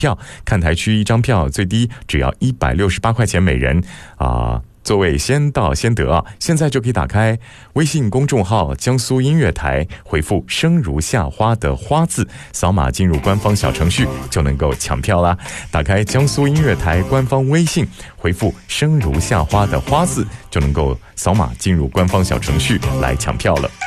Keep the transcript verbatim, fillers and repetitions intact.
票，看台区一张票最低只要一百六十八块钱每人啊。呃座位先到先得啊！现在就可以打开微信公众号江苏音乐台，回复生如夏花的花字，扫码进入官方小程序就能够抢票啦。打开江苏音乐台官方微信，回复生如夏花的花字就能够扫码进入官方小程序来抢票了。